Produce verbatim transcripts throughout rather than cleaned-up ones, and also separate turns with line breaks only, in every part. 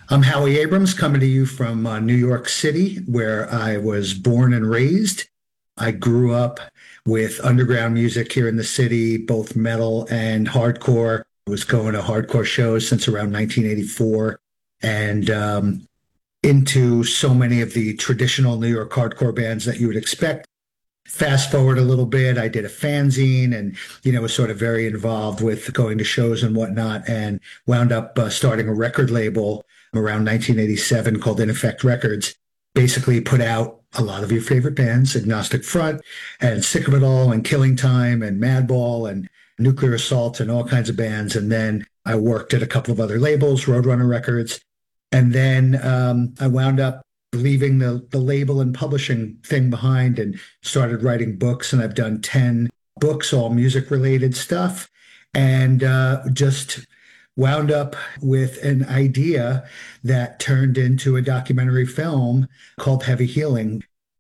I'm Howie Abrams coming to you from uh, New York City, where I was born and raised. I grew up with underground music here in the city, both metal and hardcore. I was going to hardcore shows since around nineteen eighty-four and um, into so many of the traditional New York hardcore bands that you would expect. Fast forward a little bit, I did a fanzine and, you know, was sort of very involved with going to shows and whatnot and wound up uh, starting a record label around nineteen eighty-seven called In Effect Records. Basically put out a lot of your favorite bands, Agnostic Front and Sick of It All and Killing Time and Madball and Nuclear Assault and all kinds of bands. And then I worked at a couple of other labels, Roadrunner Records. And then um, I wound up leaving the, the label and publishing thing behind and started writing books. And I've done ten books, all music related stuff. And uh, just wound up with an idea that turned into a documentary film called Heavy Healing.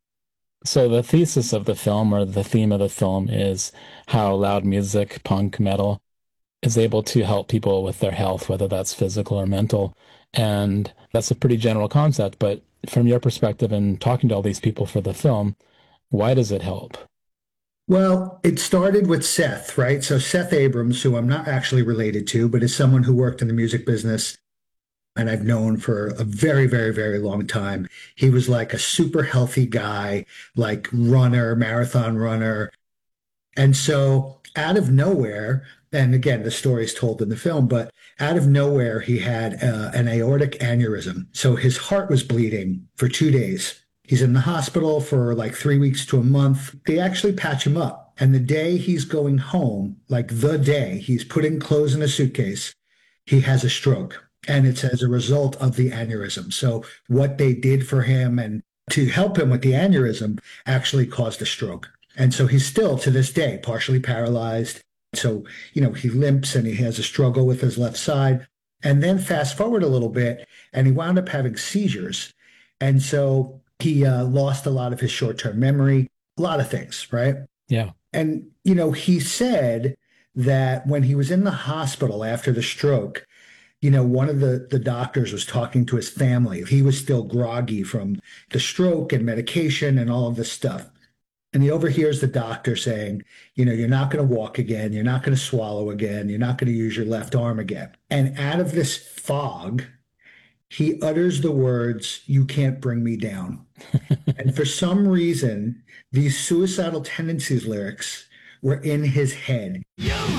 So the thesis of the film or the theme of the film is how loud music, punk, metal is able to help people with their health, whether that's physical or mental. And that's a pretty general concept, but from your perspective and talking to all these people for the film, why does it help?
Well, it started with Seth, right? So Seth Abrams, who I'm not actually related to, but is someone who worked in the music business and I've known for a very, very, very long time. He was like a super healthy guy, like runner, marathon runner. And so out of nowhere, and again, the story is told in the film, but out of nowhere, he had uh, an aortic aneurysm. So his heart was bleeding for two days. He's in the hospital for like three weeks to a month. They actually patch him up. And the day he's going home, like the day he's putting clothes in a suitcase, he has a stroke. And it's as a result of the aneurysm. So what they did for him and to help him with the aneurysm actually caused a stroke. And so he's still to this day partially paralyzed. So, you know, he limps and he has a struggle with his left side. And then fast forward a little bit and he wound up having seizures. And so he uh, lost a lot of his short-term memory, a lot of things, right?
Yeah.
And, you know, he said that when he was in the hospital after the stroke, you know, one of the, the doctors was talking to his family. He was still groggy from the stroke and medication and all of this stuff. And he overhears the doctor saying, you know, you're not going to walk again. You're not going to swallow again. You're not going to use your left arm again. And out of this fog, he utters the words, you can't bring me down. And for some reason, these suicidal tendencies lyrics were in his head.